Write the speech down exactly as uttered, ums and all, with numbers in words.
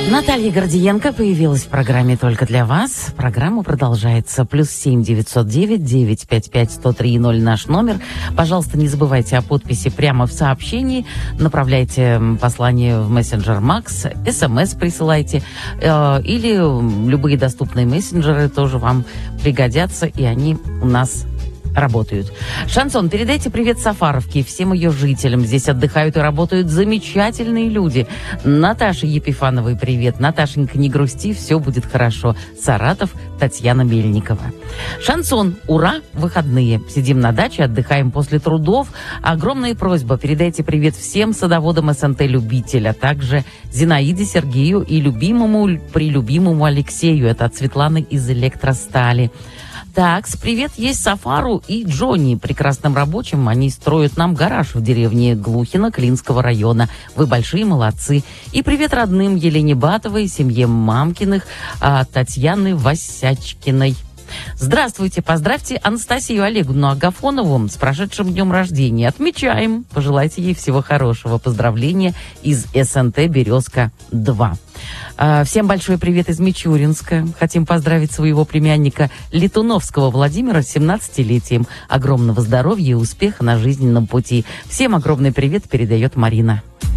Наталья Гордиенко появилась в программе «Только для вас». Программа продолжается. Плюс семь девятьсот девять девять пять пять сто три ноль наш номер. Пожалуйста, не забывайте о подписи прямо в сообщении. Направляйте послание в мессенджер Макс, СМС присылайте. Э, или любые доступные мессенджеры тоже вам пригодятся, и они у нас работают. Шансон, передайте привет Сафаровке и всем ее жителям. Здесь отдыхают и работают замечательные люди. Наташе Епифановой привет. Наташенька, не грусти, все будет хорошо. Саратов, Татьяна Мельникова. Шансон, ура, выходные. Сидим на даче, отдыхаем после трудов. Огромная просьба, передайте привет всем садоводам СНТ-любитель, а также Зинаиде, Сергею и любимому, прелюбимому Алексею. Это от Светланы из Электростали. Так, привет есть Сафару и Джонни, прекрасным рабочим. Они строят нам гараж в деревне Глухино Клинского района. Вы большие молодцы. И привет родным Елене Батовой, семье Мамкиных, а, Татьяны Васячкиной. Здравствуйте, поздравьте Анастасию Олеговну Агафонову с прошедшим днем рождения. Отмечаем. Пожелайте ей всего хорошего. Поздравления из СНТ «Березка-два». Всем большой привет из Мичуринска. Хотим поздравить своего племянника Летуновского Владимира с семнадцатилетием. Огромного здоровья и успеха на жизненном пути. Всем огромный привет передает Марина.